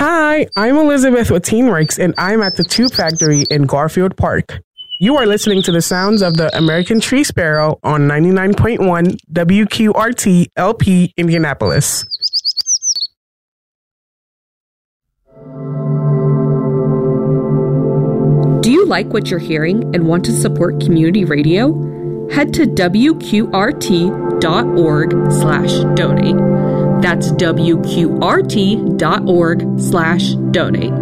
Hi, I'm Elizabeth with TeenWorks, and I'm at the Tube Factory in Garfield Park. You are listening to the sounds of the American tree sparrow on 99.1 WQRT LP Indianapolis. Do you like what you're hearing and want to support community radio? Head to WQRT.org/donate. That's WQRT.org/donate.